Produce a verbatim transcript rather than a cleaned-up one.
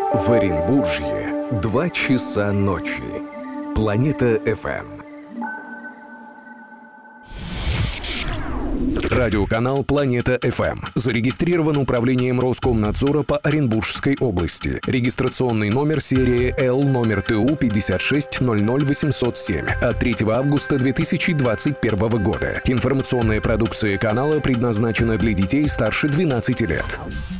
В Оренбуржье два часа ночи. Планета эф эм. Радиоканал «Планета эф эм» зарегистрирован управлением Роскомнадзора по Оренбургской области. Регистрационный номер серии Л номер Т У пятьдесят шесть ноль ноль восемьсот семь от третьего августа две тысячи двадцать первого года. Информационная продукция канала предназначена для детей старше двенадцати лет.